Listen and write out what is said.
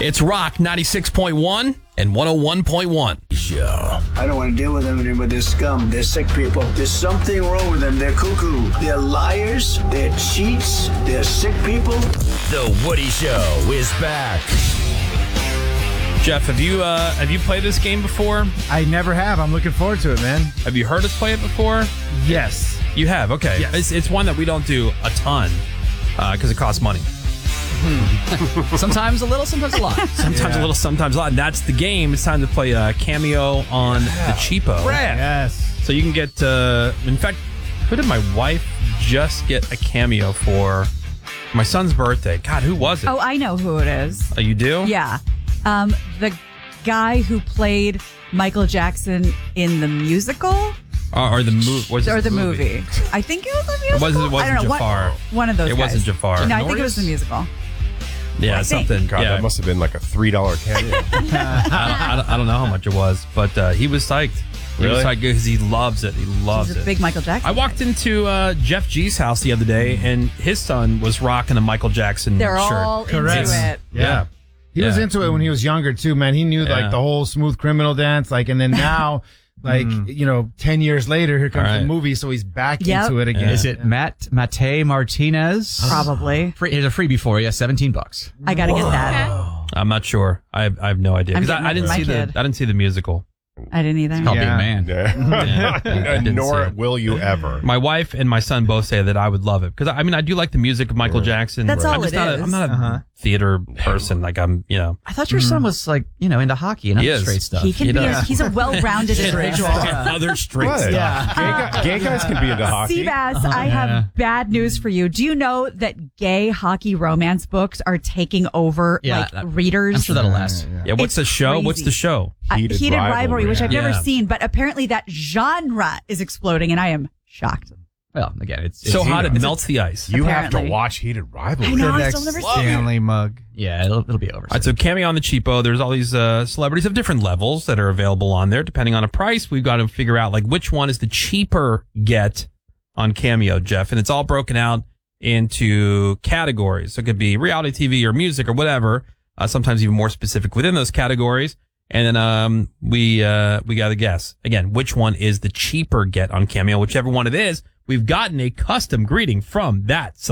It's Rock 96.1 and 101.1. Show. I don't want to deal with them anymore. They're scum. They're sick people. There's something wrong with them. They're cuckoo. They're liars. They're cheats. They're sick people. The Woody Show is back. Jeff, have you played this game before? I never have. I'm looking forward to it, man. Have you heard us play it before? Yes. You have? Okay. Yes. It's one that we don't do a ton because it costs money. Sometimes a little, sometimes a lot. Sometimes a little, sometimes a lot. And that's the game. It's time to play Cameo on the Cheapo. Yes. So you can get, in fact, who did my wife just get a Cameo for? My son's birthday. God, who was it? Oh, I know who it is. Oh, you do? Yeah. The guy who played Michael Jackson in the musical? Or the movie. Or the movie. I think it was the musical. It wasn't I don't know. Jafar. One of those It guys. wasn't Jafar. No, I think it was the musical. Yeah, I think. something. God, yeah. that must have been like a $3 cameo. I don't know how much it was, but he was psyched. He was psyched because he loves it. He loves He's it. a big Michael Jackson. I walked into Jeff G's house the other day, and his son was rocking a Michael Jackson They're shirt. all Correct. into it. Yeah. He was into it when he was younger, too, man. He knew, Yeah. like, the whole Smooth Criminal dance. Like, and then now, 10 years later, here comes All right. the movie, so he's back Yep. into it again. Yeah. Is it Mate Martinez? Probably. There's a freebie for you, $17. I got to get that. I'm not sure. I have no idea. I'm 'Cause getting I didn't my see kid. I didn't see the musical. I didn't either. Called Yeah. Big Man. Yeah, I didn't Nor see it. will you ever. My wife and my son both say that I would love it because I do like the music of Michael Jackson. That's all I'm just it not is. I'm not a theater person. Like I'm, I thought your son was into hockey and He other is. straight stuff. He can He be. does. He's a well-rounded individual. other straight What? stuff. Gay guys can be into hockey. Seabass, I have bad news for you. Do you know that gay hockey romance books are taking over readers? I'm sure that'll last. Yeah, what's It's the show? crazy. What's the show? Heated Rivalry, which I've never Yeah. seen, but apparently that genre is exploding, and I am shocked. Well, again, it's So hot it it's- melts the ice. You have to Apparently. watch Heated Rivalry. I know, The I next still never seen it. Stanley mug. Yeah, it'll be over. All right, so Cameo on the Cheapo. There's all these celebrities of different levels that are available on there. Depending on a price, we've got to figure out like which one is the cheaper get on Cameo, Jeff. And it's all broken out into categories. So it could be reality TV or music or whatever. Sometimes even more specific within those categories. And then we got to guess again which one is the cheaper get on Cameo. Whichever one it is, we've gotten a custom greeting from that